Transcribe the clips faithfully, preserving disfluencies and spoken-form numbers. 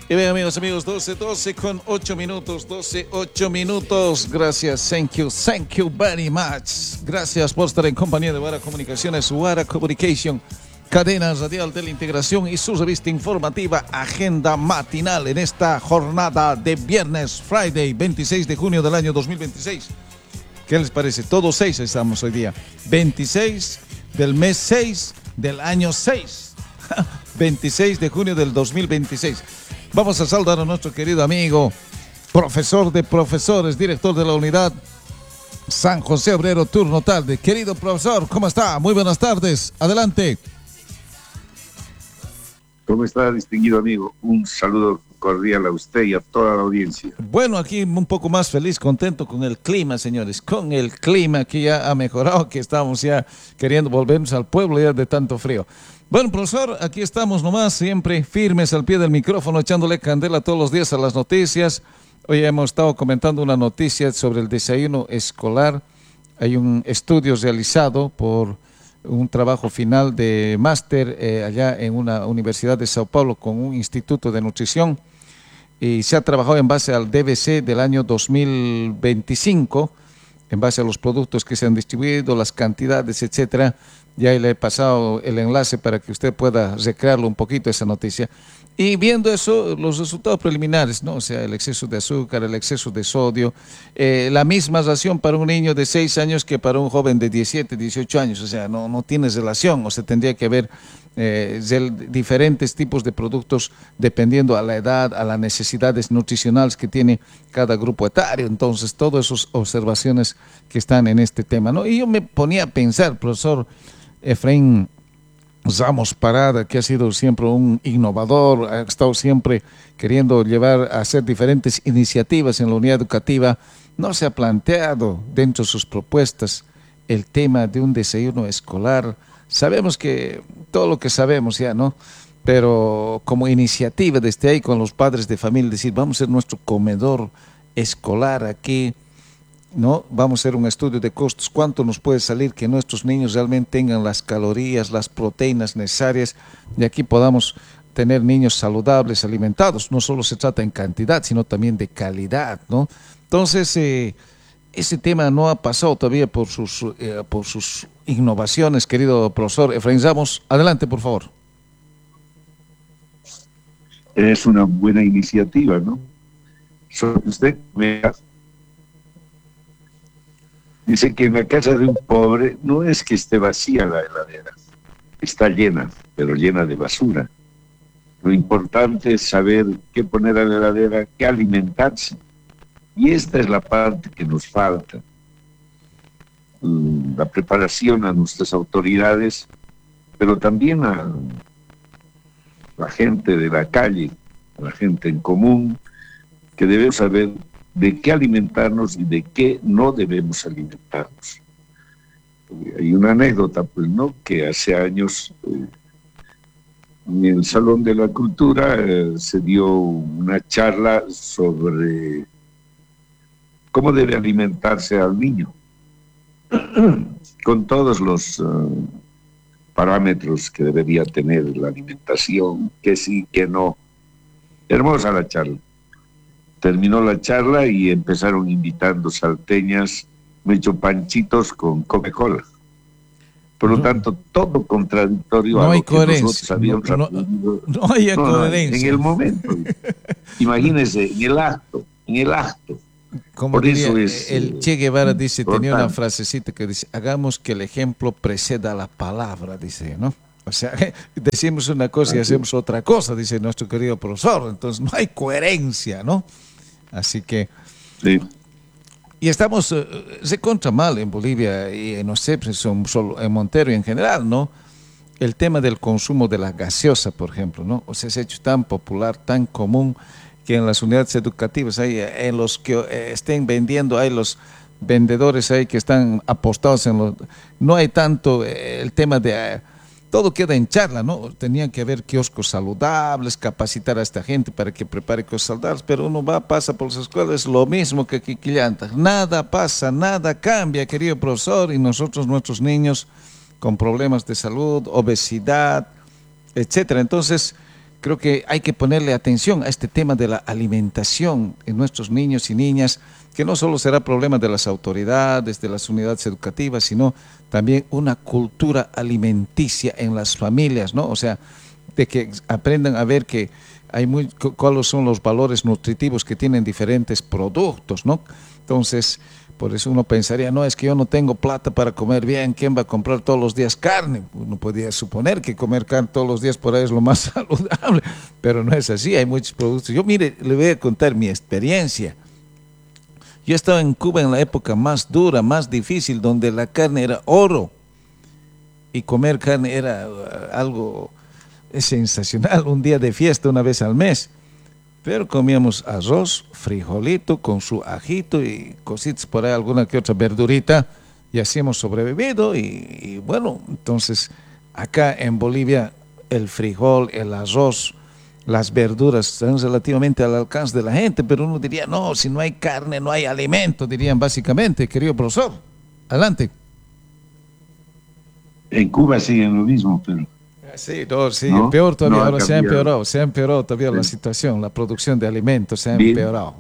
Y bien, amigos, amigos, doce, doce con ocho minutos, doce, ocho minutos. Gracias, thank you, thank you very much. Gracias por estar en compañía de Wara Comunicaciones, Wara Communication, cadena radial de la integración y su revista informativa Agenda Matinal en esta jornada de viernes, Friday, veintiséis de junio del año dos mil veintiséis. ¿Qué les parece? Todos seis estamos hoy día. veintiséis del mes seis del año seis. veintiséis de junio del dos mil veintiséis. Vamos a saludar a nuestro querido amigo, profesor de profesores, director de la unidad San José Obrero, turno tarde. Querido profesor, ¿cómo está? Muy buenas tardes. Adelante. ¿Cómo está, distinguido amigo? Un saludo cordial a usted y a toda la audiencia. Bueno, aquí un poco más feliz, contento con el clima, señores, con el clima que ya ha mejorado, que estamos ya queriendo volvernos al pueblo ya de tanto frío. Bueno, profesor, aquí estamos nomás, siempre firmes al pie del micrófono, echándole candela todos los días a las noticias. Hoy hemos estado comentando una noticia sobre el desayuno escolar. Hay un estudio realizado por un trabajo final de máster eh, allá en una universidad de Sao Paulo con un instituto de nutrición. Y se ha trabajado en base al D V C del año dos mil veinticinco, en base a los productos que se han distribuido, las cantidades, etcétera. Ya le he pasado el enlace para que usted pueda recrearlo un poquito esa noticia. Y viendo eso, los resultados preliminares, ¿no? O sea, el exceso de azúcar, el exceso de sodio, eh, la misma ración para un niño de seis años que para un joven de diecisiete, dieciocho años. O sea, no, no tiene relación, o sea, tendría que haber eh, diferentes tipos de productos dependiendo a la edad, a las necesidades nutricionales que tiene cada grupo etario. Entonces, todas esas observaciones que están en este tema, ¿no? Y yo me ponía a pensar, profesor Efraín Ramos Parada, que ha sido siempre un innovador, ha estado siempre queriendo llevar a hacer diferentes iniciativas en la unidad educativa, no se ha planteado dentro de sus propuestas el tema de un desayuno escolar. Sabemos que todo lo que sabemos ya, ¿no? Pero como iniciativa desde ahí con los padres de familia, decir, vamos a hacer nuestro comedor escolar aquí, ¿no? Vamos a hacer un estudio de costos, cuánto nos puede salir que nuestros niños realmente tengan las calorías, las proteínas necesarias y aquí podamos tener niños saludables, alimentados. No solo se trata en cantidad, sino también de calidad, ¿no? Entonces, eh, ese tema no ha pasado todavía por sus, eh, por sus innovaciones, querido profesor Efraín Ramos. Adelante, por favor. Es una buena iniciativa, ¿no? Solo usted me dice que en la casa de un pobre no es que esté vacía la heladera, está llena, pero llena de basura. Lo importante es saber qué poner a la heladera, qué alimentarse. Y esta es la parte que nos falta. La preparación a nuestras autoridades, pero también a la gente de la calle, a la gente en común, que debe saber de qué alimentarnos y de qué no debemos alimentarnos. Hay una anécdota, pues, ¿no?, que hace años eh, en el Salón de la Cultura eh, se dio una charla sobre cómo debe alimentarse al niño, con todos los uh, parámetros que debería tener la alimentación, que sí, que no. Hermosa la charla. Terminó la charla y empezaron invitando salteñas, me hecho panchitos con Coca-Cola. Por lo no, tanto, todo contradictorio no a hay lo que coherencia, nosotros habíamos no, no, aprendido. No hay no, coherencia. En el momento. Imagínense, en el acto, en el acto. Como Por diría, eso es, el Che Guevara dice, importante. tenía una frasecita que dice, hagamos que el ejemplo preceda la palabra, dice, ¿no? O sea, decimos una cosa y hacemos otra cosa, dice nuestro querido profesor. Entonces no hay coherencia, ¿no? Así que... Sí. Y estamos uh, recontra mal en Bolivia y no sé, solo en Montero y en general, ¿no? El tema del consumo de la gaseosa, por ejemplo, ¿no? O sea, se ha hecho tan popular, tan común, que en las unidades educativas, hay, en los que eh, estén vendiendo, hay los vendedores ahí que están apostados en los... No hay tanto eh, el tema de... Eh, todo queda en charla, ¿no? Tenían que haber kioscos saludables, capacitar a esta gente para que prepare cosas saludables, pero uno va, pasa por las escuelas, lo mismo que Quiquillanta. Nada pasa, nada cambia, querido profesor, y nosotros, nuestros niños, con problemas de salud, obesidad, etcétera. Entonces, creo que hay que ponerle atención a este tema de la alimentación en nuestros niños y niñas, que no solo será problema de las autoridades, de las unidades educativas, sino también una cultura alimenticia en las familias, ¿no? O sea, de que aprendan a ver que hay muy, cuáles son los valores nutritivos que tienen diferentes productos, ¿no? Entonces, por eso uno pensaría, no, es que yo no tengo plata para comer bien, ¿quién va a comprar todos los días carne? Uno podría suponer que comer carne todos los días por ahí es lo más saludable, pero no es así, hay muchos productos. Yo, mire, le voy a contar mi experiencia. Yo estaba en Cuba en la época más dura, más difícil, donde la carne era oro y comer carne era uh, algo sensacional, un día de fiesta una vez al mes. Pero comíamos arroz, frijolito con su ajito y cositas por ahí, alguna que otra verdurita, y así hemos sobrevivido. Y, y bueno, entonces acá en Bolivia el frijol, el arroz, las verduras están relativamente al alcance de la gente, pero uno diría, no, si no hay carne, no hay alimento, dirían básicamente, querido profesor. Adelante. En Cuba siguen lo mismo, pero... Sí, no, sí, ¿no? peor todavía, No ahora se ha cambiado. empeorado, se ha empeorado todavía Sí. la situación, la producción de alimentos se ha Bien. empeorado.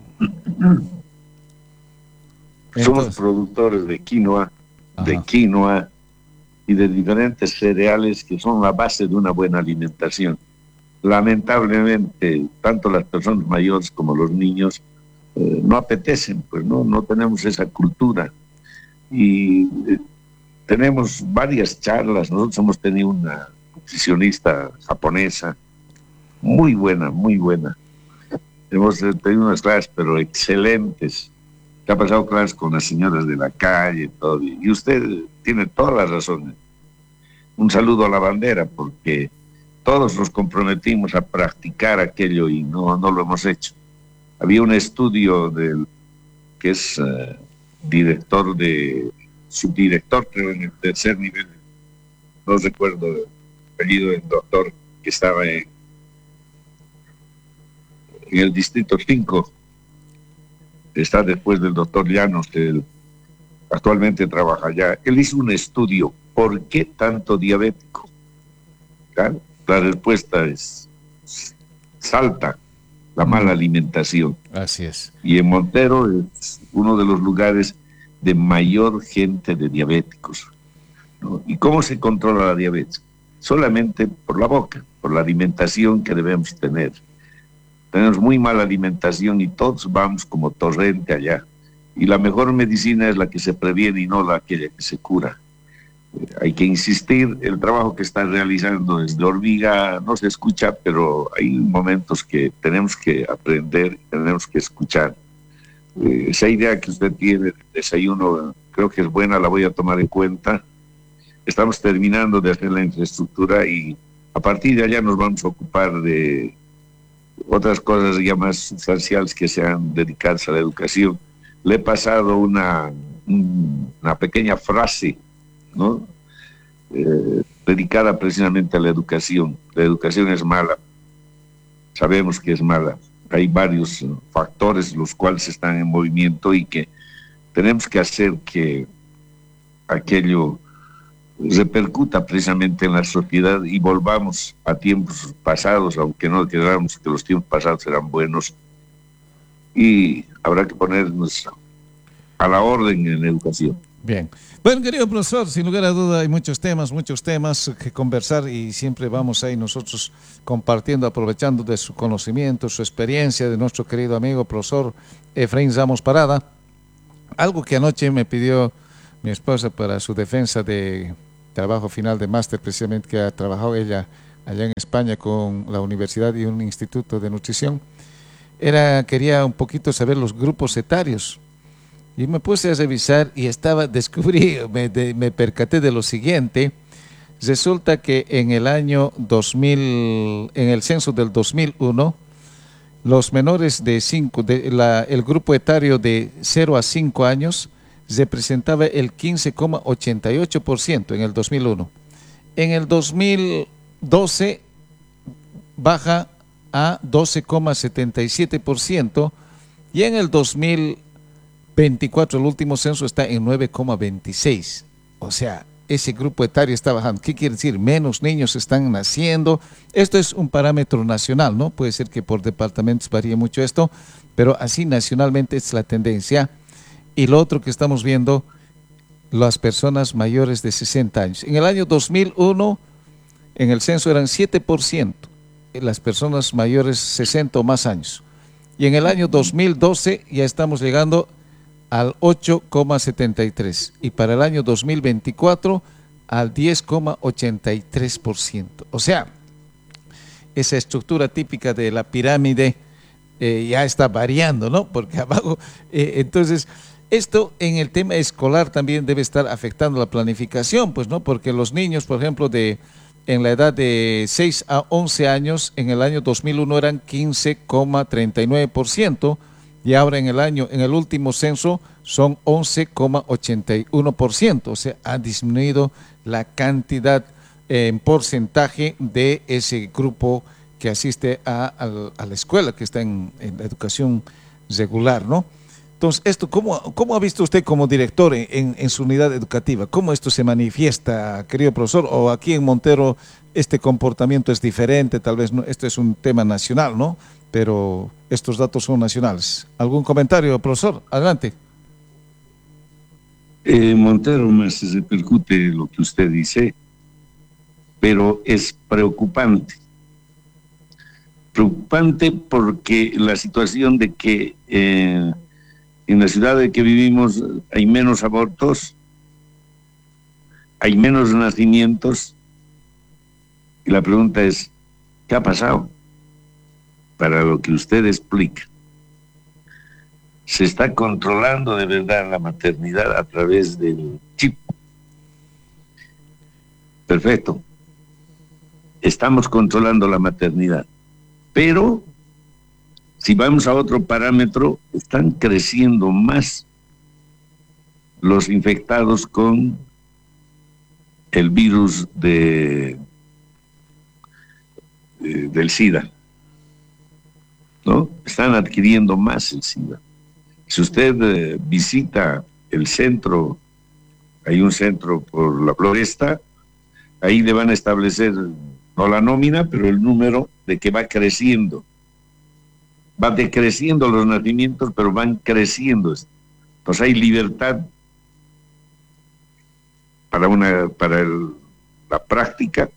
Somos Entonces, productores de quinoa, de ajá. quinoa y de diferentes cereales que son la base de una buena alimentación. Lamentablemente, tanto las personas mayores como los niños eh, no apetecen, pues no, no tenemos esa cultura. Y eh, tenemos varias charlas, nosotros hemos tenido una nutricionista japonesa, muy buena, muy buena. Hemos tenido unas clases, pero excelentes. Que ha pasado clases con las señoras de la calle y todo. Y usted tiene todas las razones. Un saludo a la bandera, porque todos nos comprometimos a practicar aquello y no, no lo hemos hecho. Había un estudio del que es uh, director de, subdirector, creo, en el tercer nivel, no recuerdo el apellido del doctor, que estaba en, en el distrito cinco, está después del doctor Llanos, que él actualmente trabaja allá. Él hizo un estudio, ¿por qué tanto diabético? ¿Claro? La respuesta es, salta la mala alimentación. Así es. Y en Montero es uno de los lugares de mayor gente de diabéticos, ¿no? ¿Y cómo se controla la diabetes? Solamente por la boca, por la alimentación que debemos tener. Tenemos muy mala alimentación y todos vamos como torrente allá. Y la mejor medicina es la que se previene y no la aquella que se cura. Eh, hay que insistir, el trabajo que está realizando desde Hormiga no se escucha, pero hay momentos que tenemos que aprender, tenemos que escuchar. Eh, esa idea que usted tiene del desayuno creo que es buena, la voy a tomar en cuenta. Estamos terminando de hacer la infraestructura y a partir de allá nos vamos a ocupar de otras cosas ya más sustanciales que sean dedicarse a la educación. Le he pasado una, una pequeña frase, ¿no? Eh, dedicada precisamente a la educación. La educación es mala, sabemos que es mala. Hay varios factores los cuales están en movimiento y que tenemos que hacer que aquello repercuta precisamente en la sociedad y volvamos a tiempos pasados, aunque no queramos que los tiempos pasados eran buenos, y habrá que ponernos a la orden en la educación. Bien. Bueno, querido profesor, sin lugar a duda hay muchos temas, muchos temas que conversar y siempre vamos ahí nosotros compartiendo, aprovechando de su conocimiento, su experiencia, de nuestro querido amigo profesor Efraín Ramos Parada. Algo que anoche me pidió mi esposa para su defensa de trabajo final de máster, precisamente que ha trabajado ella allá en España con la universidad y un instituto de nutrición, era, quería un poquito saber los grupos etarios. Y me puse a revisar y estaba, descubrí, me, de, me percaté de lo siguiente. Resulta que en el año dos mil, en el censo del dos mil uno, los menores de cinco, de la, el grupo etario de cero a cinco años representaba el quince coma ochenta y ocho por ciento en el dos mil uno. En el dos mil doce baja a doce coma setenta y siete por ciento y en el dos mil veinticuatro, el último censo, está en nueve coma veintiséis. O sea, ese grupo etario está bajando. ¿Qué quiere decir? Menos niños están naciendo. Esto es un parámetro nacional, ¿no? Puede ser que por departamentos varíe mucho esto, pero así nacionalmente es la tendencia. Y lo otro que estamos viendo, las personas mayores de sesenta años. En el año dos mil uno, en el censo eran siete por ciento las personas mayores de sesenta o más años. Y en el año dos mil doce ya estamos llegando al ocho coma setenta y tres y para el año dos mil veinticuatro al diez coma ochenta y tres por ciento. O sea, esa estructura típica de la pirámide eh, ya está variando, ¿no? Porque abajo, eh, entonces, esto en el tema escolar también debe estar afectando la planificación, pues, ¿no? Porque los niños, por ejemplo, de en la edad de seis a once años, en el año dos mil uno eran quince coma treinta y nueve por ciento, y ahora en el año, en el último censo, son once coma ochenta y uno por ciento. O sea, ha disminuido la cantidad eh, en porcentaje de ese grupo que asiste a, a, a la escuela, que está en, en la educación regular, ¿no? Entonces, esto, ¿cómo, cómo ha visto usted como director en, en su unidad educativa? ¿Cómo esto se manifiesta, querido profesor? O aquí en Montero este comportamiento es diferente, tal vez no, esto es un tema nacional, ¿no? Pero estos datos son nacionales. ¿Algún comentario, profesor? Adelante. Eh, Montero más se repercute lo que usted dice, pero es preocupante. Preocupante porque la situación de que eh, en la ciudad en que vivimos hay menos abortos, hay menos nacimientos, y la pregunta es, ¿qué ha pasado? Para lo que usted explica, ¿se está controlando de verdad la maternidad a través del chip? Perfecto. Estamos controlando la maternidad, pero si vamos a otro parámetro, están creciendo más los infectados con el virus de, de, del SIDA, ¿no? Están adquiriendo más el SIDA. Si usted eh, visita el centro, hay un centro por la Floresta, ahí le van a establecer, no la nómina, pero el número de que va creciendo. Va decreciendo los nacimientos, pero van creciendo. Entonces hay libertad para, una, para el, la práctica,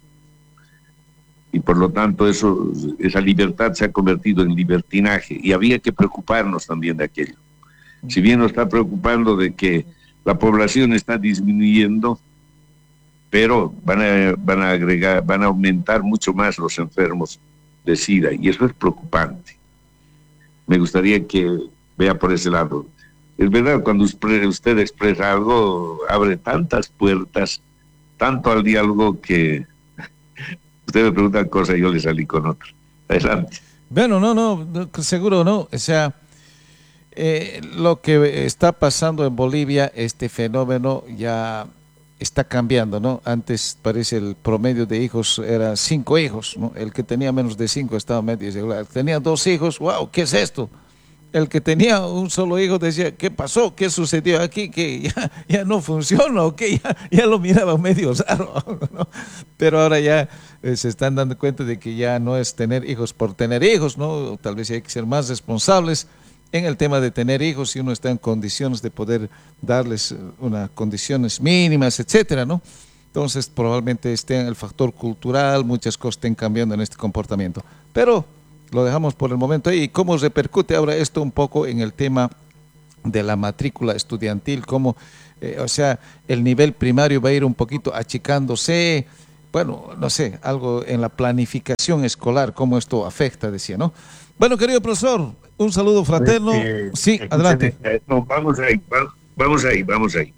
y por lo tanto eso, esa libertad se ha convertido en libertinaje, y había que preocuparnos también de aquello. Si bien nos está preocupando de que la población está disminuyendo, pero van a, van a agregar, van a aumentar mucho más los enfermos de SIDA, y eso es preocupante. Me gustaría que vea por ese lado. Es verdad, cuando usted expresa algo, abre tantas puertas, tanto al diálogo, que usted me pregunta cosas y yo le salí con otra. Adelante. Bueno, no, no, seguro no. O sea, eh, lo que está pasando en Bolivia, este fenómeno ya está cambiando, ¿no? Antes parece el promedio de hijos era cinco hijos, ¿no? El que tenía menos de cinco estaba medio irregular. Tenía dos hijos, wow, ¿qué es esto? El que tenía un solo hijo decía, ¿qué pasó? ¿Qué sucedió aquí? ¿Que ya, ya no funciona o qué? Ya, ya lo miraba medio raro, ¿no? Pero ahora ya eh, se están dando cuenta de que ya no es tener hijos por tener hijos, ¿no? Tal vez hay que ser más responsables en el tema de tener hijos, si uno está en condiciones de poder darles unas condiciones mínimas, etcétera, ¿no? Entonces probablemente esté en el factor cultural, muchas cosas estén cambiando en este comportamiento. Pero lo dejamos por el momento ahí. ¿Cómo repercute ahora esto un poco en el tema de la matrícula estudiantil? ¿Cómo, eh, o sea, el nivel primario va a ir un poquito achicándose? Bueno, no sé, algo en la planificación escolar, cómo esto afecta, decía, ¿no? Bueno, querido profesor, un saludo fraterno. Eh, sí, adelante. Eh, no, vamos ahí, vamos ahí, vamos ahí.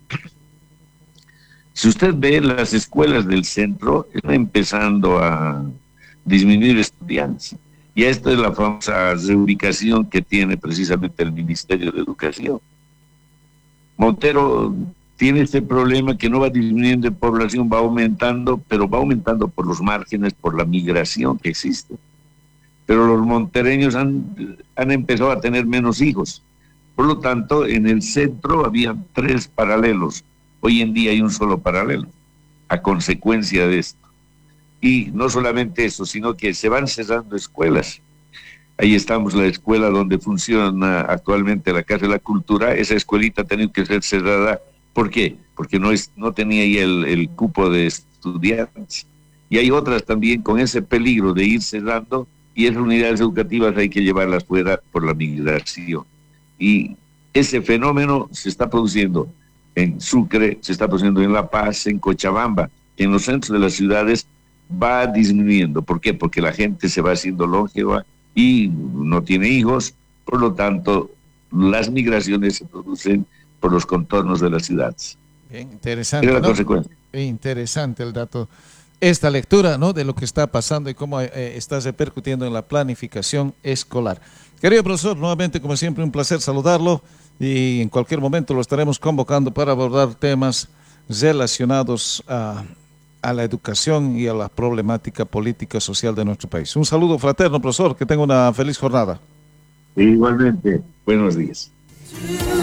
Si usted ve, las escuelas del centro están empezando a disminuir estudiantes. Y esta es la famosa reubicación que tiene precisamente el Ministerio de Educación. Montero tiene este problema que no va disminuyendo en población, va aumentando, pero va aumentando por los márgenes, por la migración que existe. Pero los montereños han, han empezado a tener menos hijos. Por lo tanto, en el centro había tres paralelos. Hoy en día hay un solo paralelo. a consecuencia de esto. Y no solamente eso, sino que se van cerrando escuelas. Ahí estamos, la escuela donde funciona actualmente la Casa de la Cultura. Esa escuelita ha tenido que ser cerrada. ¿Por qué? Porque no, es, no tenía ahí el, el cupo de estudiantes. Y hay otras también con ese peligro de ir cerrando, y esas unidades educativas hay que llevarlas fuera por la migración. Y ese fenómeno se está produciendo en Sucre, se está produciendo en La Paz, en Cochabamba, en los centros de las ciudades va disminuyendo. ¿Por qué? Porque la gente se va haciendo longeva y no tiene hijos, por lo tanto, las migraciones se producen por los contornos de las ciudades. Bien, interesante, es la ¿no? consecuencia. Interesante el dato. Esta lectura, ¿no?, de lo que está pasando y cómo eh, está repercutiendo en la planificación escolar. Querido profesor, nuevamente, como siempre, un placer saludarlo, y en cualquier momento lo estaremos convocando para abordar temas relacionados a, a la educación y a la problemática política social de nuestro país. Un saludo fraterno, profesor, que tenga una feliz jornada. Igualmente, buenos días.